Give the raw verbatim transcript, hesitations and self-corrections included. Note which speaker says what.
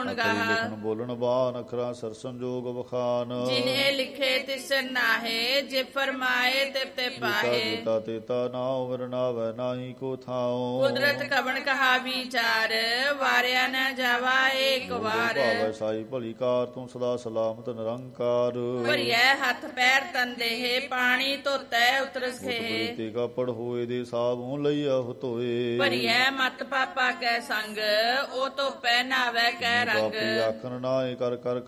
Speaker 1: ਗੁਣ ਗਾਹ।
Speaker 2: ਲਿਖਣ ਬੋਲਣ ਬਾਨ ਅਖਰਾਂ ਸਰਸਨ ਜੋਗ ਬਖਾਨ।
Speaker 1: ਜਿਨੇ ਲਿਖੇ ਤਿਸ ਨਾਹੇ, ਜੇ ਫਰਮਾਏ ਤਿਪ ਤੇ ਪਾਹੇ।
Speaker 2: ਕੀਤਾ ਤੇਤਾ ਨਾ ਉਮਰ ਨਾਵੈ ਨਾਹੀ ਕੋ ਥਾਉ।
Speaker 1: ਕੁਦਰਤ ਕਵਣ ਕਹਾ ਵਿਚਾਰ, ਵਾਰਿਆ ਨ ਜਾਵਾ ਏਕ ਵਾਰ।
Speaker 2: ਭਾਵੈ ਸਾਈ ਭਲੀ ਕਾਰ, ਤੂੰ ਸਦਾ ਸਲਾਮਤ ਨਿਰੰਕਾਰ।
Speaker 1: ਭਰੀਐ ਹੱਥ ਪੈਰ ਤਨ ਦੇਹ, ਪਾਣੀ ਧੋਤੈ ਉਤਰਸ ਖੇਹ।
Speaker 2: ਤੇ ਕਾਪੜ ਹੋਏ ਦੇ ਸਾਬੂ ਲਈਆ ਧੋਏ।
Speaker 1: ਭਰੀਐ ਮਤ ਪਾਪਾ ਕੈ ਸੰਗ, ਉਹ ਧੋਪੈ ਨਾਵੈ ਕੈ ਰੰਗ।
Speaker 2: ਆਖਣ ਨਾਏ ਕਰ ਕਰ